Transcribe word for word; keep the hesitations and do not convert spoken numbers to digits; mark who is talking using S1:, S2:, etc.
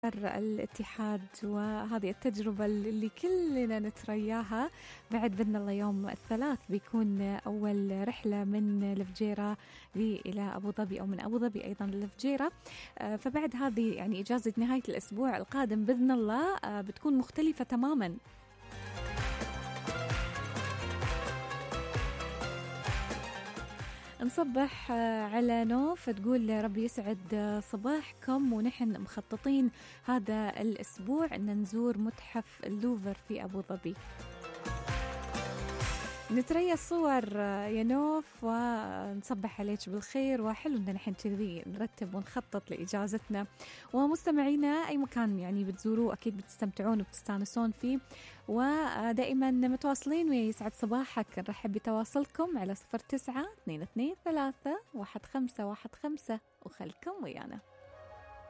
S1: الاتحاد وهذه التجربة اللي كلنا نترياها. بعد بإذن الله يوم الثلاث بيكون أول رحلة من الفجيرة إلى أبو ظبي أو من أبو ظبي أيضا للفجيرة. فبعد هذه يعني إجازة نهاية الأسبوع القادم بإذن الله بتكون مختلفة تماما. نصبح على نوف تقول ربي يسعد صباحكم، ونحن مخططين هذا الأسبوع أن نزور متحف اللوفر في أبو ظبي. نتريا الصور يا نوف ونصبح عليك بالخير، وحلو ان نحن كذي نرتب ونخطط لإجازتنا. ومستمعينا أي مكان يعني بتزوروه أكيد بتستمتعون وبتستانسون فيه، ودائما متواصلين ويا يسعد صباحك. نرحب بتواصلكم على صفر تسعة اثنين اثنين ثلاثة واحد خمسة واحد خمسة وخلكم ويانا.